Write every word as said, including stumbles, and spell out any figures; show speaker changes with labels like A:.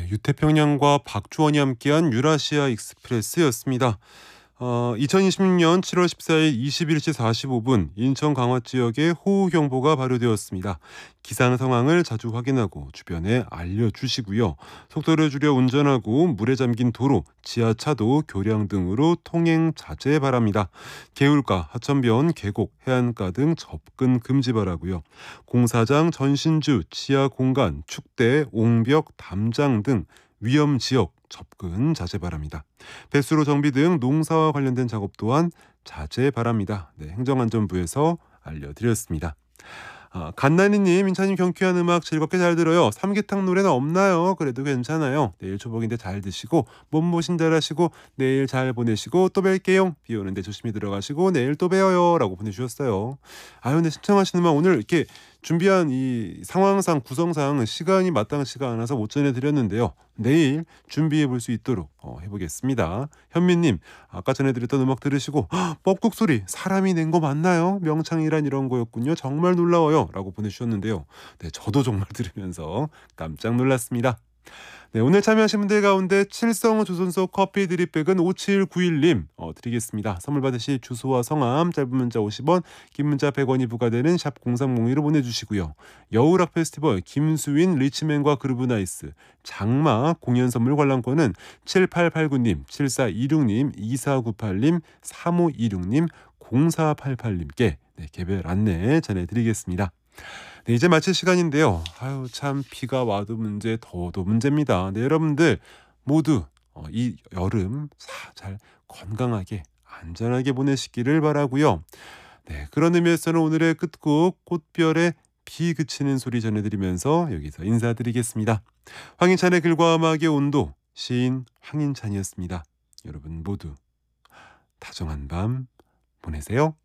A: 네, 유태평양과 박주원이 함께한 유라시아 익스프레스였습니다. 어, 이천이십 년 칠월 십사일 이십일 시 사십오 분 인천 강화 지역에 호우경보가 발효되었습니다. 기상 상황을 자주 확인하고 주변에 알려주시고요. 속도를 줄여 운전하고 물에 잠긴 도로, 지하차도, 교량 등으로 통행 자제 바랍니다. 개울가, 하천변, 계곡, 해안가 등 접근 금지 바라고요. 공사장, 전신주, 지하 공간, 축대, 옹벽, 담장 등 위험 지역 접근 자제 바랍니다. 배수로 정비 등 농사와 관련된 작업 또한 자제 바랍니다. 네, 행정안전부에서 알려드렸습니다. 아, 갓나니님, 인차님 경쾌한 음악 즐겁게 잘 들어요. 삼계탕 노래는 없나요? 그래도 괜찮아요. 내일 초복인데 잘 드시고 몸보신 잘 하시고 내일 잘 보내시고 또 뵐게요. 비 오는데 조심히 들어가시고 내일 또 봬요 라고 보내주셨어요. 아유, 근데 신청하시는 말 오늘 이렇게 준비한 이 상황상 구성상 시간이 마땅치가 않아서 못 전해드렸는데요. 내일 준비해 볼 수 있도록 어, 해보겠습니다. 현민님, 아까 전해드렸던 음악 들으시고 뻑국 소리 사람이 낸 거 맞나요? 명창이란 이런 거였군요. 정말 놀라워요 라고 보내주셨는데요. 네, 저도 정말 들으면서 깜짝 놀랐습니다. 네, 오늘 참여하신 분들 가운데 칠성 조선소 커피 드립백은 오칠구일님 어, 드리겠습니다. 선물 받으실 주소와 성함, 짧은 문자 오십 원, 긴 문자 백 원이 부과되는 샵 공삼공이로 보내주시고요. 여우락 페스티벌 김수인 리치맨과 그루브나이스 장마 공연 선물 관람권은 칠팔팔구님, 칠사이육님, 이사구팔님, 삼오이육님, 공사팔팔님께 네, 개별 안내 전해드리겠습니다. 네, 이제 마칠 시간인데요. 아유, 참 비가 와도 문제, 더워도 문제입니다. 네, 여러분들 모두 어, 이 여름 잘 건강하게 안전하게 보내시기를 바라고요. 네, 그런 의미에서는 오늘의 끝곡 꽃별의 비 그치는 소리 전해드리면서 여기서 인사드리겠습니다. 황인찬의 글과 음악의 온도, 시인 황인찬이었습니다. 여러분 모두 다정한 밤 보내세요.